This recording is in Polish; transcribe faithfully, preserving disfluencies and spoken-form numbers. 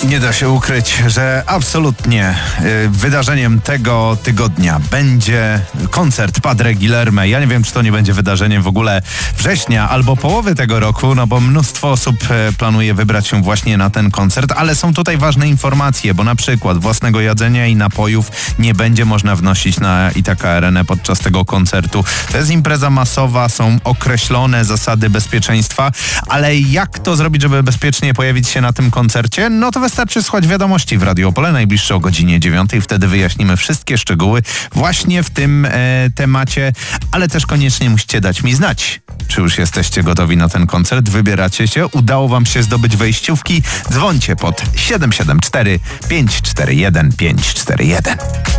Nie da się ukryć, że absolutnie y, wydarzeniem tego tygodnia będzie koncert Padre Guilherme. Ja nie wiem, czy to nie będzie wydarzeniem w ogóle września albo połowy tego roku, no bo mnóstwo osób y, planuje wybrać się właśnie na ten koncert, ale są tutaj ważne informacje, bo na przykład własnego jedzenia i napojów nie będzie można wnosić na Ithaca Arenę podczas tego koncertu. To jest impreza masowa, są określone zasady bezpieczeństwa, ale jak to zrobić, żeby bezpiecznie pojawić się na tym koncercie? No to wystarczy słuchać wiadomości w Radio Opole najbliższe o godzinie dziewiątej. Wtedy wyjaśnimy wszystkie szczegóły właśnie w tym e, temacie, ale też koniecznie musicie dać mi znać, czy już jesteście gotowi na ten koncert, wybieracie się, udało wam się zdobyć wejściówki. Dzwońcie pod siedem siedem cztery pięć cztery jeden pięć cztery jeden.